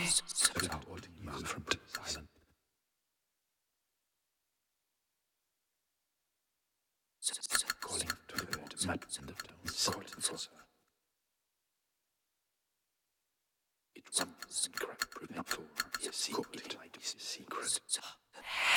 What Manfred silent. Calling to the bird, mad and the town, calling for her. It runs and crack, prevent, secret, secret.